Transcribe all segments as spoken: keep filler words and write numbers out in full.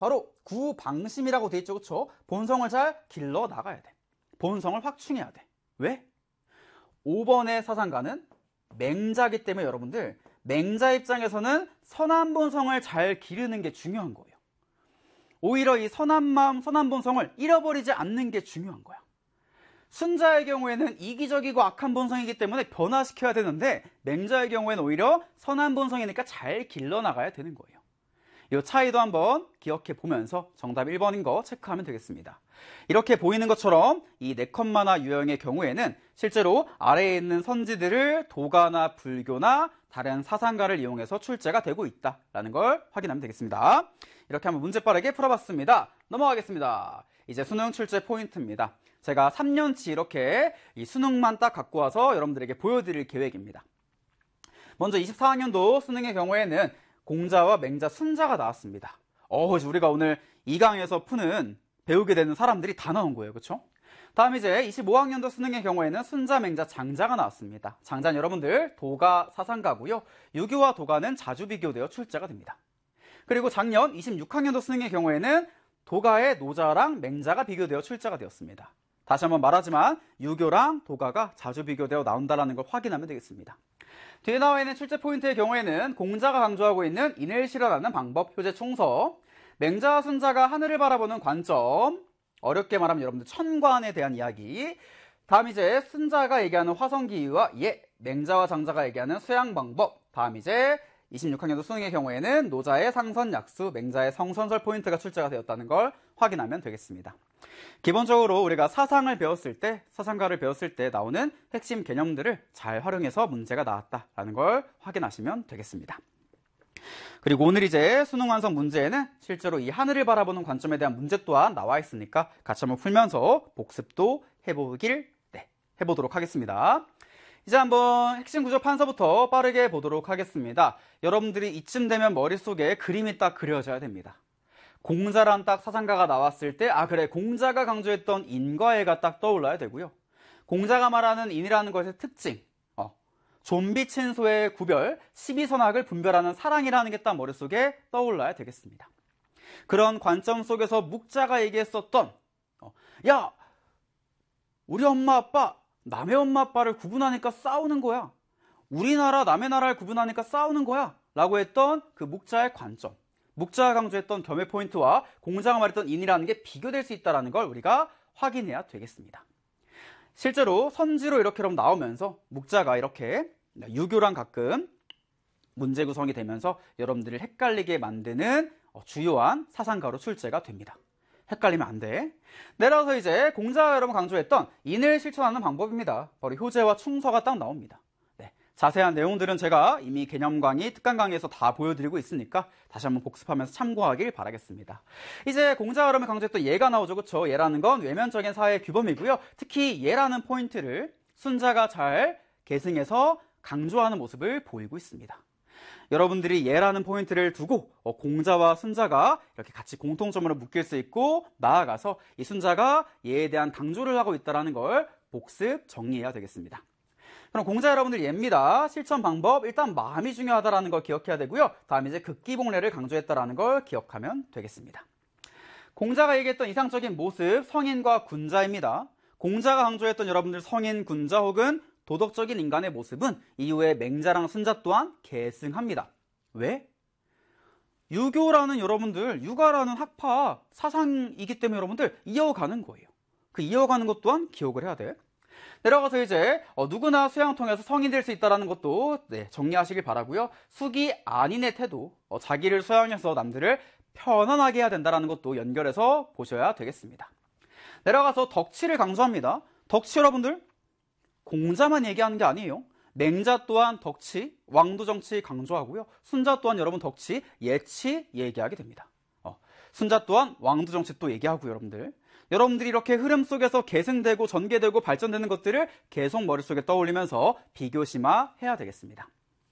바로 구방심이라고 돼 있죠. 그쵸? 본성을 잘 길러 나가야 돼. 본성을 확충해야 돼. 왜? 오 번의 사상가는 맹자이기 때문에 여러분들, 맹자 입장에서는 선한 본성을 잘 기르는 게 중요한 거예요. 오히려 이 선한 마음, 선한 본성을 잃어버리지 않는 게 중요한 거야. 순자의 경우에는 이기적이고 악한 본성이기 때문에 변화시켜야 되는데, 맹자의 경우에는 오히려 선한 본성이니까 잘 길러나가야 되는 거예요. 이 차이도 한번 기억해 보면서 정답 일 번인 거 체크하면 되겠습니다. 이렇게 보이는 것처럼 이 네컷마나 유형의 경우에는 실제로 아래에 있는 선지들을 도가나 불교나 다른 사상가를 이용해서 출제가 되고 있다는 걸 확인하면 되겠습니다. 이렇게 한번 문제 빠르게 풀어봤습니다. 넘어가겠습니다. 이제 수능 출제 포인트입니다. 제가 삼 년치 이렇게 이 수능만 딱 갖고 와서 여러분들에게 보여드릴 계획입니다. 먼저 이십사 학년도 수능의 경우에는 공자와 맹자, 순자가 나왔습니다. 어, 우리가 오늘 이 강에서 푸는, 배우게 되는 사람들이 다 나온 거예요. 그렇죠? 다음 이제 이십오 학년도 수능의 경우에는 순자, 맹자, 장자가 나왔습니다. 장자는 여러분들 도가 사상가고요. 유교와 도가는 자주 비교되어 출제가 됩니다. 그리고 작년 이십육 학년도 수능의 경우에는 도가의 노자랑 맹자가 비교되어 출제가 되었습니다. 다시 한번 말하지만 유교랑 도가가 자주 비교되어 나온다는 걸 확인하면 되겠습니다. 뒤에 나와 있는 출제 포인트의 경우에는 공자가 강조하고 있는 인을 실현하는 방법, 효제 총서, 맹자와 순자가 하늘을 바라보는 관점, 어렵게 말하면 여러분들 천관에 대한 이야기, 다음 이제 순자가 얘기하는 화성기유와 예, 맹자와 장자가 얘기하는 수양 방법, 다음 이제 이십육 학년도 수능의 경우에는 노자의 상선약수, 맹자의 성선설 포인트가 출제가 되었다는 걸 확인하면 되겠습니다. 기본적으로 우리가 사상을 배웠을 때, 사상가를 배웠을 때 나오는 핵심 개념들을 잘 활용해서 문제가 나왔다는 걸 확인하시면 되겠습니다. 그리고 오늘 이제 수능 완성 문제에는 실제로 이 하늘을 바라보는 관점에 대한 문제 또한 나와 있으니까 같이 한번 풀면서 복습도 해보길, 네, 해보도록 하겠습니다. 이제 한번 핵심 구조 판서부터 빠르게 보도록 하겠습니다. 여러분들이 이쯤 되면 머릿속에 그림이 딱 그려져야 됩니다. 공자란 딱 사상가가 나왔을 때, 아 그래, 공자가 강조했던 인과 애가 딱 떠올라야 되고요. 공자가 말하는 인이라는 것의 특징, 어, 좀비 친소의 구별, 십이선악을 분별하는 사랑이라는 게 딱 머릿속에 떠올라야 되겠습니다. 그런 관점 속에서 묵자가 얘기했었던, 어, 야, 우리 엄마 아빠 남의 엄마 아빠를 구분하니까 싸우는 거야. 우리나라 남의 나라를 구분하니까 싸우는 거야 라고 했던 그 묵자의 관점, 묵자가 강조했던 겸해 포인트와 공자가 말했던 인이라는 게 비교될 수 있다는 걸 우리가 확인해야 되겠습니다. 실제로 선지로 이렇게 나오면서 묵자가 이렇게 유교랑 가끔 문제 구성이 되면서 여러분들을 헷갈리게 만드는 주요한 사상가로 출제가 됩니다. 헷갈리면 안 돼. 내려와서 이제 공자가 여러분 강조했던 인을 실천하는 방법입니다. 바로 효제와 충서가 딱 나옵니다. 네, 자세한 내용들은 제가 이미 개념 강의, 특강 강의에서 다 보여드리고 있으니까 다시 한번 복습하면서 참고하길 바라겠습니다. 이제 공자가 여러분 강조했던 예가 나오죠. 그렇죠? 예라는 건 외면적인 사회의 규범이고요. 특히 예라는 포인트를 순자가 잘 계승해서 강조하는 모습을 보이고 있습니다. 여러분들이 예라는 포인트를 두고 공자와 순자가 이렇게 같이 공통점으로 묶일 수 있고, 나아가서 이 순자가 예에 대한 강조를 하고 있다는 걸 복습 정리해야 되겠습니다. 그럼 공자 여러분들 예입니다. 실천 방법, 일단 마음이 중요하다는 걸 기억해야 되고요. 다음 이제 극기봉례를 강조했다는 걸 기억하면 되겠습니다. 공자가 얘기했던 이상적인 모습, 성인과 군자입니다. 공자가 강조했던 여러분들 성인, 군자 혹은 도덕적인 인간의 모습은 이후에 맹자랑 순자 또한 계승합니다. 왜? 유교라는 여러분들, 유가라는 학파 사상이기 때문에 여러분들 이어가는 거예요. 그 이어가는 것 또한 기억을 해야 돼. 내려가서 이제 어, 누구나 수양을 통해서 성인이 될 수 있다는 것도 네, 정리하시길 바라고요. 숙이 아닌의 태도, 어, 자기를 수양해서 남들을 편안하게 해야 된다는 것도 연결해서 보셔야 되겠습니다. 내려가서 덕치를 강조합니다. 덕치 여러분들, 공자만 얘기하는 게 아니에요. 맹자 또한 덕치, 왕도정치 강조하고요. 순자 또한 여러분 덕치, 예치 얘기하게 됩니다. 어, 순자 또한 왕도정치 또 얘기하고요. 여러분들 여러분들이 이렇게 흐름 속에서 계승되고 전개되고 발전되는 것들을 계속 머릿속에 떠올리면서 비교심화해야 되겠습니다.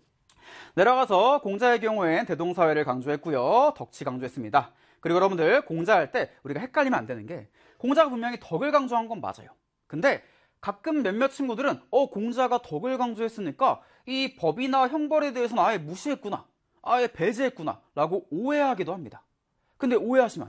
내려가서 공자의 경우엔 대동사회를 강조했고요. 덕치 강조했습니다. 그리고 여러분들 공자할 때 우리가 헷갈리면 안 되는 게, 공자가 분명히 덕을 강조한 건 맞아요. 근데 가끔 몇몇 친구들은 어 공자가 덕을 강조했으니까 이 법이나 형벌에 대해서는 아예 무시했구나, 아예 배제했구나 라고 오해하기도 합니다. 근데 오해하시면